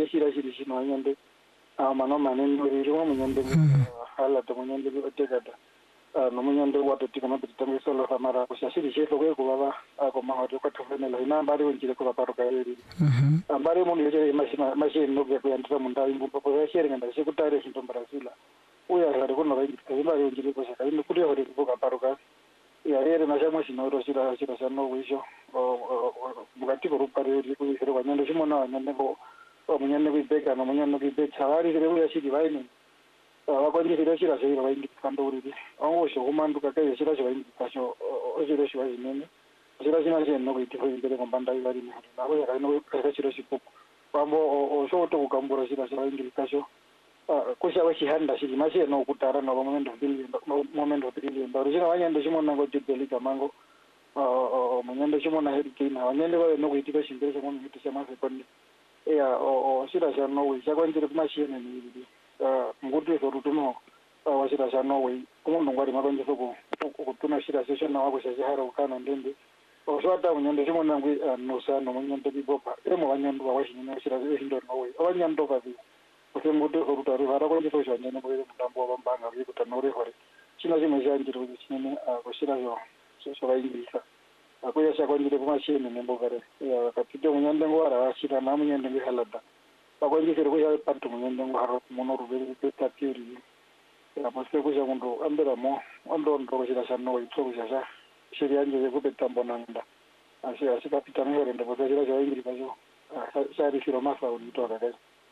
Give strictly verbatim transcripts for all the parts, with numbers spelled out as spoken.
ye shira shiri shino nyande mano manen ri ro munyande hala to munyande ko tegada no munyande wato tikama bitambe solo famara ko shiri shefo ko baba ko mahoro ko tofene la ina bari wonjire ko baparo ka eri ambare mun ye mashina mashina no ke yandira mun dai mbu ko ya shiri nganda shi kutare shi to Brazil uya hari ko no bai ko bari wonjire ko shaka ino kuri hore ko baparo ka ya ere na shamo shino ro shira shira shano wisho bugati ko rupare ri ko shiro wanyande shimona wanyande ko munyane kwibeka no munyane kwibeka habari zire uya shiri baini abakonje zire shira shira baini kanduriri aho sho kumanduka kaye shira shira baini kasho ozire shira zinene shira shina je no kwitiko imbere kombanda ibari ni nabo ya no kasa shira shipuko bambo o sho to kukambura shira shira baini kasho kusha washihanda shiri mashe no kutara no momento bili momento bili ndo shira wanyande shimona ngo jideli kamango o munyande shimona herikina wanyande bawe no kwitika shimbere shimo ngitisha masekondi ya o shira sha Norway shakwanje kumashine ni ibi ngutu zo rutumo wa shira sha Norway kumuntu ngwari makonje soko ukutuna shira session na wako shahara ukana ndende o swata munyande shimo nangwi no sana munyande bibopa emo wanyando wa shine shira hindo Norway wanyando babi ose ngutu zo rutari vara konje so shanye no bwe mutambo wa mbanga bwi kutanore hore china chimo chanjiro chine ko shira yo so vaingisa akuya shakwanje kumashine nembogare ya kapito munyande ngwara ashira na munyande ngihalada bakonje kero kuya pantu munyande ngwara mono rubere peta tiri ya poste kuya ndo ambera mo ondo ndo kuya shano wa itso kuya shiri anje ko peta mbonanda asi asi kapita ngere ndo kuya shira shira ingiri kajo shari shiro masa unito kaka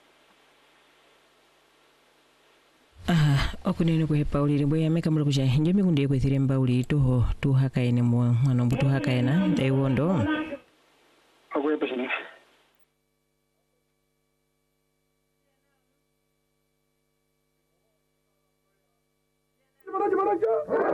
aha okunene ko hepaulire boya meka mulo kuja nje mikunde kwethire mbauli toho tu hakaene mo mwana mbuto hakaena daiwondo akwe pesini Maraja maraja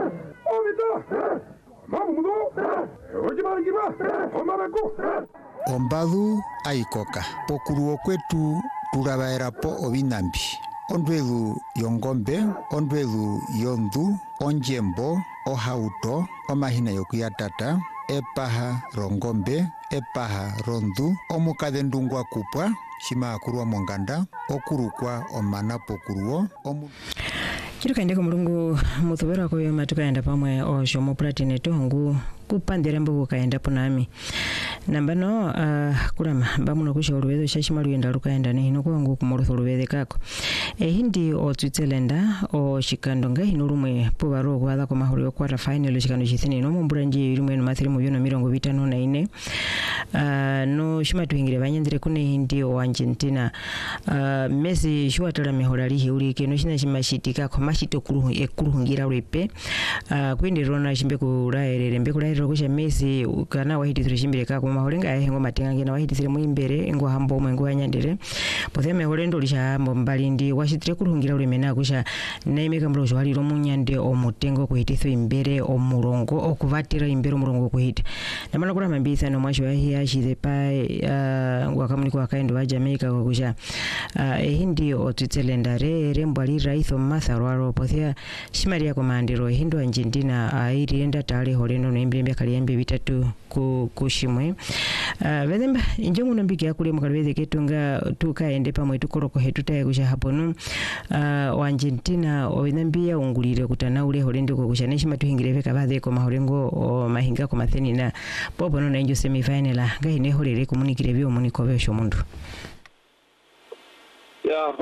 omita mamudo oje marajiba omarako Ombalu aikoka pokuruo kwetu turabaera po obinambi ondwelu yongombe ondwelu yondu onjembo ohauto omahina yokuyatata epaha rongombe epaha rondu omukade ndungwa kupwa shima akurwa monganda okurukwa omana pokuruo omu Chiro kaende ko mulungu muthobera ko yoma tukaenda pamwe osho mo platine tongu kupandira mbugo kaenda ponami nambano uh, kurama bamuno kusha olubedo shashima luyenda lukaenda ne hino kwangu kumorotho lubede kako e hindi o Switzerland o shikandonga hino lumwe pobaro kwatha ko mahoro yo quarter final shikando chithini no mumburanji lumwe no mathiri mu byono mirongo bitano na ine uh, no shima tuhingire banyendire kune hindi o Argentina uh, Messi shwatala mihora lihi ulike no shina shima shitika ko mashito kuruhu ekuruhungira lwepe uh, kwindi rona shimbe kulaerere mbe kulaerere kusha Messi kana wahiti shimbire kako maholenga yahengo matenga ngena wahitisire muimbere ngo hambo umwe ngo yanyandere potheme holendo lisha mbali washitire kurungira ulemena kusha naimeka mrojo waliro munyande omutengo kuhititho imbere omurongo okuvatira imbere omurongo kuhita namana kula mambisa no mwasho yahi yashize pa uh, wakamuni kwa kaendo wa Jamaica kusha uh, ehindi o Switzerland re rembwali raitho matharwaro pothia shimaria komandiro hindo Argentina airienda tale holendo no imbere kaliembe bitatu ku kushimwe uh, vedemba injongu nambiki yakule mukalweze ketunga tukaende pamwe tukoroko hetutaye kusha hapono uh, wa Argentina oinambia ungulire kutana ule holende ko kusha neshima tuhingireve kabadhe ko maholengo o mahinga ko matheni na popo no nanjo semi final ngahine holere komunikire byo muniko besho mundu ya